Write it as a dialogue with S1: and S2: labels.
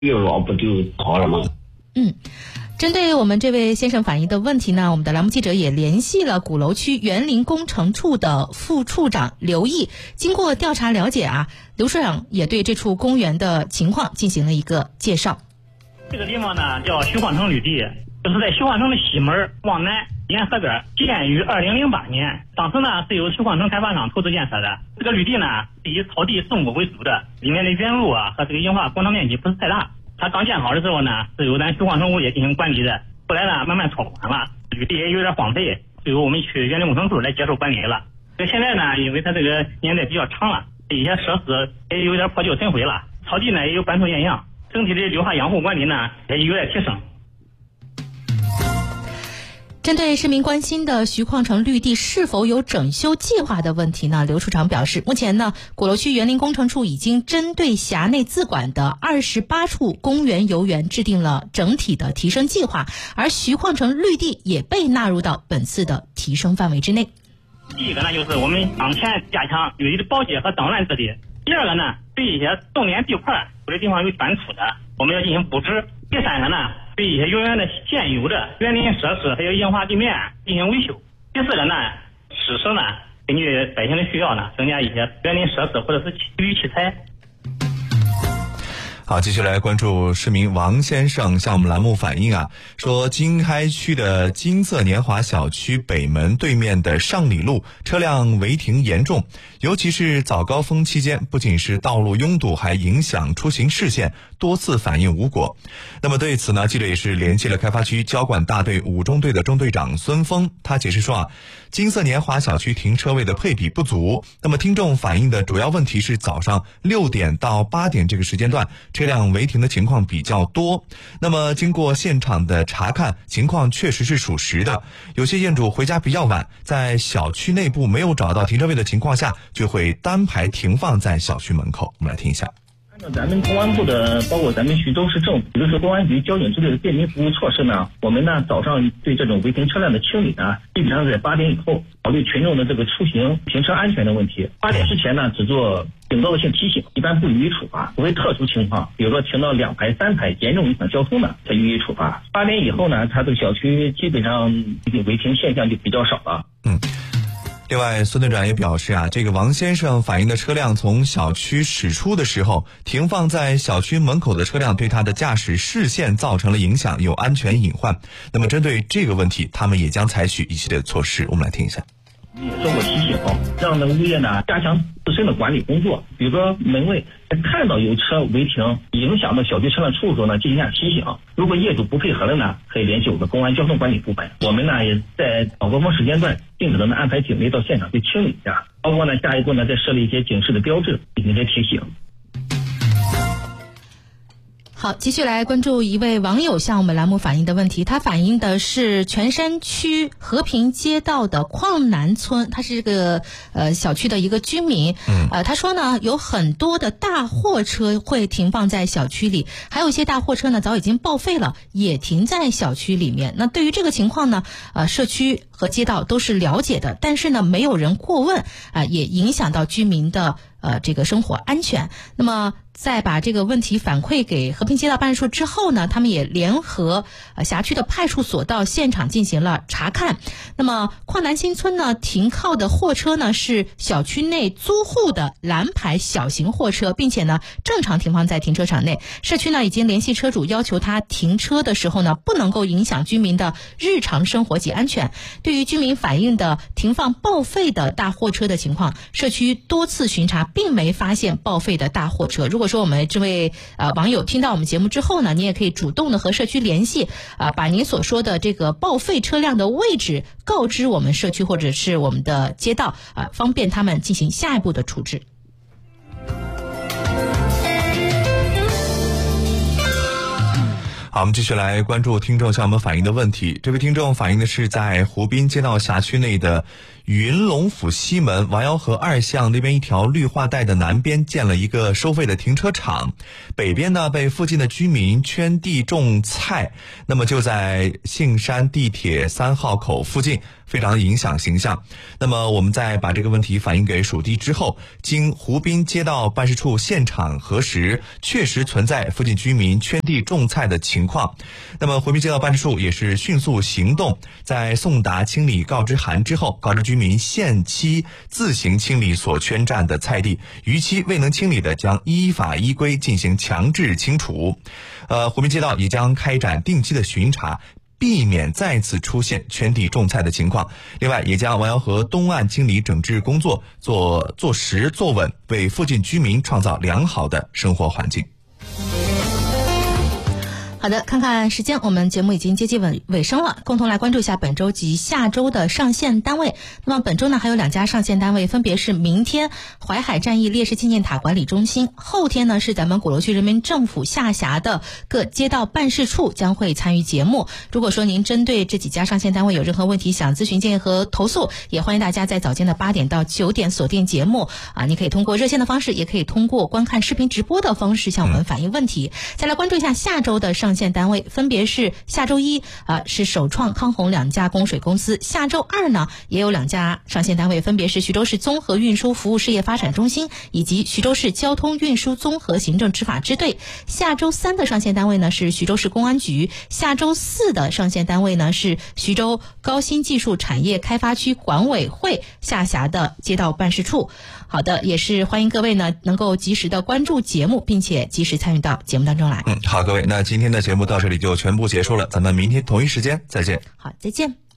S1: 月老不就好了吗？
S2: 针对我们这位先生反映的问题呢，我们的栏目记者也联系了鼓楼区园林工程处的副处长刘毅。经过调查了解刘处长也对这处公园的情况进行了一个介绍。
S3: 这个地方呢叫徐晃城绿地，就是在徐晃城的西门往南沿河边，建于2008年。当时呢是由徐晃城开发商投资建设的。这个绿地呢是以草地种植为主的，里面的原路和这个硬化广场面积不是太大。它刚建好的时候呢是由咱徐晃城物业进行管理的，后来呢慢慢操完了，绿地也有点荒废，就由我们区园林工程处来接受管理了。现在呢因为它这个年代比较长了，一些设施也有点破旧尘灰了，草地呢也有斑秃现象，整体的绿化养护管理呢也有点提升。
S2: 针对市民关心的徐矿城绿地是否有整修计划的问题呢，刘处长表示，目前呢，鼓楼区园林工程处已经针对辖内自管的28处公园游园制定了整体的提升计划，而徐矿城绿地也被纳入到本次的提升范围之内。
S3: 第一个呢，就是我们当前加强绿地的保洁和脏乱治理；第二个呢，对一些重点地块有的地方有短粗的，我们要进行布置；第三个呢，对一些游园的现有的园林设施还有硬化地面进行维修；第四个呢，适时呢根据百姓的需要呢，增加一些园林设施或者是体育器材。
S4: 好，继续来关注市民王先生向我们栏目反映说经开区的金色年华小区北门对面的上里路车辆违停严重，尤其是早高峰期间，不仅是道路拥堵，还影响出行视线，多次反映无果。那么对此呢，记者也是联系了开发区交管大队5中队的中队长孙峰，他解释说金色年华小区停车位的配比不足，那么听众反映的主要问题是早上6点到8点这个时间段车辆违停的情况比较多。那么经过现场的查看，情况确实是属实的，有些业主回家比较晚，在小区内部没有找到停车位的情况下，就会单排停放在小区门口。我们来听一下。
S5: 按照咱们公安部的，包括咱们徐州市政府，比如说公安局、交警之类的便民服务措施呢，我们呢早上对这种违停车辆的清理呢，基本上在8点以后，考虑群众的这个出行停车安全的问题。8点之前呢，只做警告性提醒，一般不予以处罚，除非特殊情况，比如说停到2排、3排严重影响交通的，才予以处罚。8点以后呢，它这个小区基本上违停现象就比较少了。
S4: 另外，孙队长也表示这个王先生反映的车辆从小区驶出的时候，停放在小区门口的车辆对他的驾驶视线造成了影响，有安全隐患。那么针对这个问题，他们也将采取一系列措施。我们来听一下。
S5: 也做过提醒，让物业呢加强自身的管理工作，比如说门卫看到有车违停影响到小区车辆出入的时候呢，进行一下提醒。如果业主不配合了呢，可以联系我们公安交通管理部门。我们呢也在早高峰时间段尽可能的安排警卫到现场去清理一下，包括呢下一步呢再设立一些警示的标志进行一些提醒。
S2: 好，继续来关注一位网友向我们栏目反映的问题。他反映的是泉山区和平街道的矿南村，他是这个小区的一个居民。他说呢，有很多的大货车会停放在小区里，还有一些大货车呢早已经报废了，也停在小区里面。那对于这个情况呢，社区和街道都是了解的，但是呢没有人过问，也影响到居民的这个生活安全。那么在把这个问题反馈给和平街道办事处之后呢，他们也联合辖区的派出所到现场进行了查看。那么矿南新村呢，停靠的货车呢是小区内租户的蓝牌小型货车，并且呢正常停放在停车场内。社区呢已经联系车主，要求他停车的时候呢不能够影响居民的日常生活及安全。对于居民反映的停放报废的大货车的情况，社区多次巡查并没发现报废的大货车。如果说我们这位网友听到我们节目之后呢，你也可以主动的和社区联系，把您所说的这个报废车辆的位置告知我们社区或者是我们的街道，方便他们进行下一步的处置。
S4: 好，我们继续来关注听众向我们反映的问题。这位听众反映的是在湖滨街道辖区内的云龙府西门王窑河2巷那边一条绿化带的南边建了一个收费的停车场，北边呢被附近的居民圈地种菜，那么就在杏山地铁3号口附近，非常影响形象。那么我们在把这个问题反映给属地之后，经湖滨街道办事处现场核实，确实存在附近居民圈地种菜的情况。那么湖滨街道办事处也是迅速行动，在送达清理告知函之后，告知居民限期自行清理所圈占的菜地，逾期未能清理的将依法依规进行强制清除。湖滨街道也将开展定期的巡查，避免再次出现圈地种菜的情况。另外，也将王窑河东岸清理整治工作做实做稳，为附近居民创造良好的生活环境。
S2: 好的，看看时间，我们节目已经接近尾声了，共同来关注一下本周及下周的上线单位。那么本周呢，还有2家上线单位，分别是明天淮海战役烈士纪念塔管理中心，后天呢是咱们鼓楼区人民政府下辖的各街道办事处将会参与节目。如果说您针对这几家上线单位有任何问题想咨询建议和投诉，也欢迎大家在早间的8点到9点锁定节目你可以通过热线的方式，也可以通过观看视频直播的方式向我们反映问题。再来关注一下下周的上线单位，分别是下周一是首创康弘2家供水公司，下周2呢也有2家上线单位，分别是徐州市综合运输服务事业发展中心以及徐州市交通运输综合行政执法支队。下周3的上线单位呢是徐州市公安局，下周4的上线单位呢是徐州高新技术产业开发区管委会下辖的街道办事处。好的，也是欢迎各位呢能够及时的关注节目，并且及时参与到节目当中来。
S4: 好，各位，那今天的节目到这里就全部结束了，咱们明天同一时间再见。
S2: 好，再见。